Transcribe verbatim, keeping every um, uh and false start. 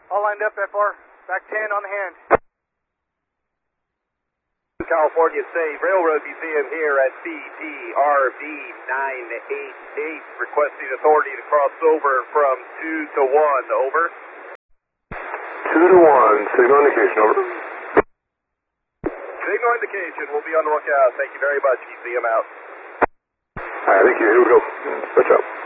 All lined up, F R. Back ten on the hand. California State Railroad Museum here at B T R B nine eighty-eight, requesting authority to cross over from two to one, over. two to one, signal indication, over. Signal indication, we'll be on the lookout. Thank you very much, Museum out. Alright, thank you, here we go. Switch up.